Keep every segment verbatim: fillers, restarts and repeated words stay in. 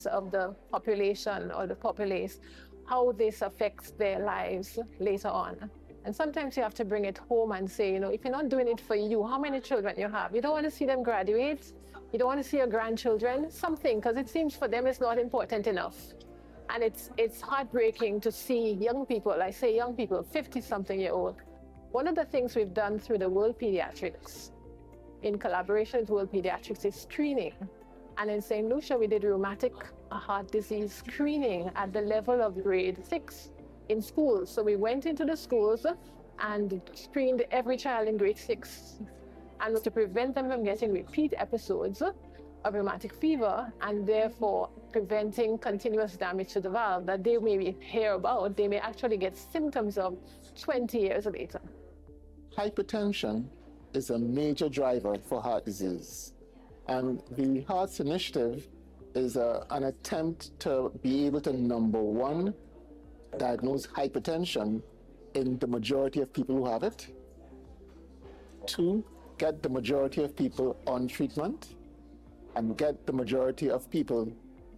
of the population or the populace, how this affects their lives later on. And sometimes you have to bring it home and say, you know, if you're not doing it for you, how many children you have? You don't want to see them graduate. You don't want to see your grandchildren, something, because it seems for them it's not important enough. And it's, it's heartbreaking to see young people, I say young people, fifty-something year old. One of the things we've done through the World Pediatrics, in collaboration with World Pediatrics, is screening. And in Saint Lucia, we did rheumatic heart disease screening at the level of grade six in schools. So we went into the schools and screened every child in grade six, and to prevent them from getting repeat episodes of rheumatic fever, and therefore preventing continuous damage to the valve that they may hear about, they may actually get symptoms of twenty years later. Hypertension is a major driver for heart disease. And the Hearts Initiative is a, an attempt to be able to, number one, diagnose hypertension in the majority of people who have it. Two, get the majority of people on treatment, and get the majority of people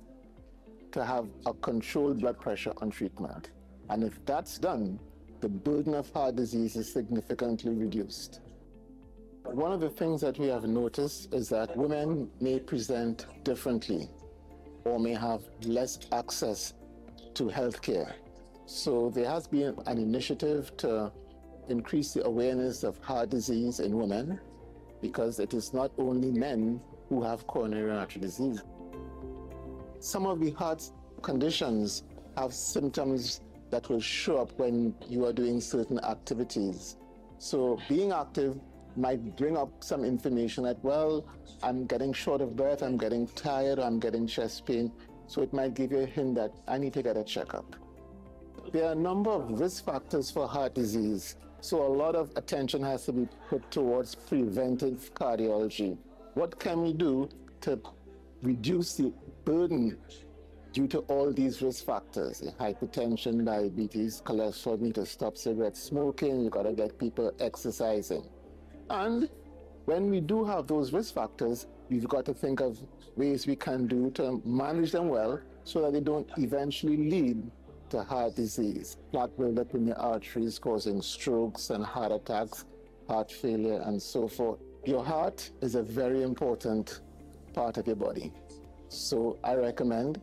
to have a controlled blood pressure on treatment. And if that's done, the burden of heart disease is significantly reduced. One of the things that we have noticed is that women may present differently or may have less access to health care. So there has been an initiative to increase the awareness of heart disease in women, because it is not only men who have coronary artery disease. Some of the heart conditions have symptoms that will show up when you are doing certain activities. So being active might bring up some information that, well, I'm getting short of breath, I'm getting tired, I'm getting chest pain. So it might give you a hint that I need to get a checkup. There are a number of risk factors for heart disease. So a lot of attention has to be put towards preventive cardiology. What can we do to reduce the burden due to all these risk factors? Hypertension, diabetes, cholesterol, need to stop cigarette smoking, you gotta get people exercising. And when we do have those risk factors, we've got to think of ways we can do to manage them well so that they don't eventually lead to heart disease. Plaque buildup in the arteries causing strokes and heart attacks, heart failure, and so forth. Your heart is a very important part of your body. So I recommend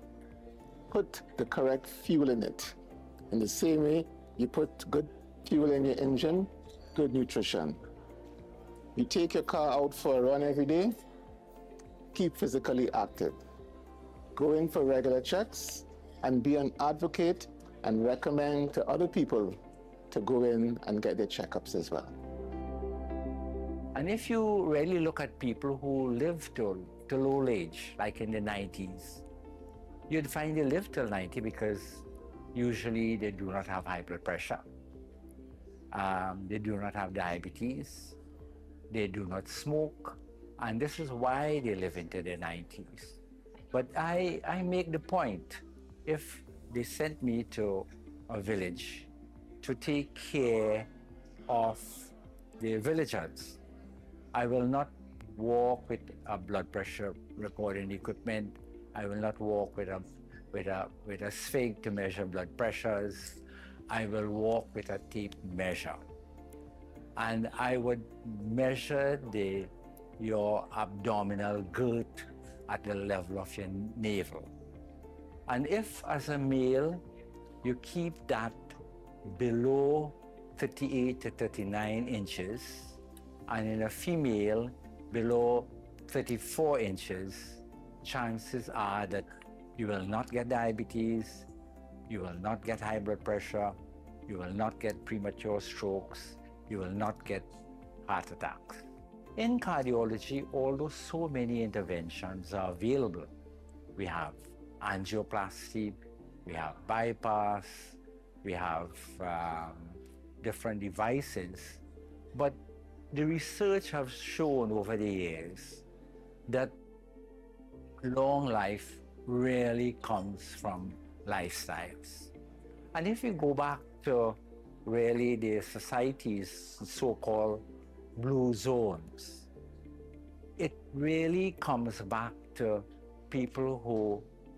put the correct fuel in it. In the same way you put good fuel in your engine, good nutrition. You take your car out for a run every day, keep physically active. Go in for regular checks and be an advocate and recommend to other people to go in and get their checkups as well. And if you really look at people who live to, to old age, like in the nineties, you'd find they live till ninety because usually they do not have high blood pressure. Um, they do not have diabetes. They do not smoke. And this is why they live into their nineties. But I, I make the point, if they sent me to a village to take care of the villagers, I will not walk with a blood pressure recording equipment. I will not walk with a, with a, with a sphig to measure blood pressures. I will walk with a tape measure. And I would measure the, your abdominal girth at the level of your navel. And if, as a male, you keep that below thirty-eight to thirty-nine inches, and in a female, below thirty-four inches, chances are that you will not get diabetes, you will not get high blood pressure, you will not get premature strokes, you will not get heart attacks. In cardiology, although so many interventions are available, we have angioplasty, we have bypass, we have um, different devices, but the research has shown over the years that long life really comes from lifestyles. And if you go back to really the society's so-called blue zones, it really comes back to people who